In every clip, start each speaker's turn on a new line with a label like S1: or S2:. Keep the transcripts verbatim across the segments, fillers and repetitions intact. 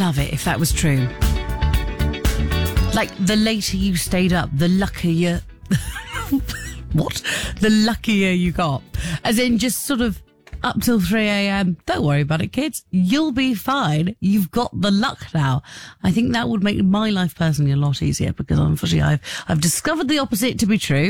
S1: love it if that was true. Like, the later you stayed up, the luckier... what? The luckier you got. As in, just sort of up till three a.m. Don't worry about it, kids. You'll be fine. You've got the luck now. I think that would make my life personally a lot easier, because unfortunately I've, I've discovered the opposite to be true.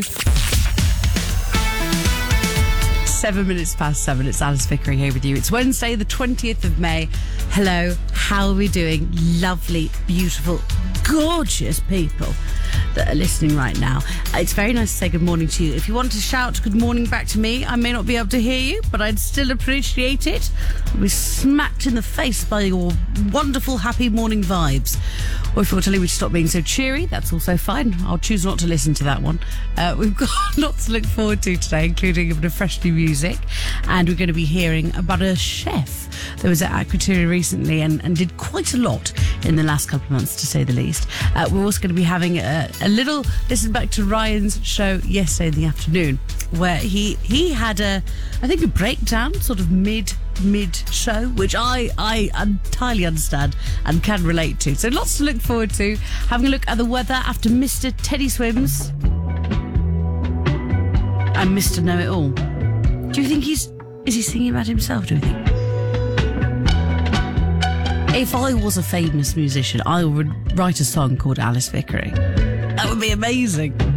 S1: Seven minutes past seven. It's Alice Vickery here with you. It's Wednesday, the twentieth of May. Hello. How are we doing? Lovely, beautiful, gorgeous people that are listening right now. It's very nice to say good morning to you. If you want to shout good morning back to me, I may not be able to hear you, but I'd still appreciate it. I'll be smacked in the face by your wonderful, happy morning vibes. Or if you're telling me to stop being so cheery, that's also fine. I'll choose not to listen to that one. Uh, we've got lots to look forward to today, including a bit of fresh new music. And we're going to be hearing about a chef that was at Aquateria recently and, and did quite a lot in the last couple of months, to say the least. Uh, we're also going to be having a, a little listen back to Ryan's show yesterday in the afternoon, where he he had a, I think, a breakdown sort of mid mid show, which I I entirely understand and can relate to. So lots to look forward to. Having a look at the weather after Mister Teddy Swims and Mister Know It All. Do you think he's is he singing about himself? Do you think? If I was a famous musician, I would write a song called Alice Vickery. That would be amazing.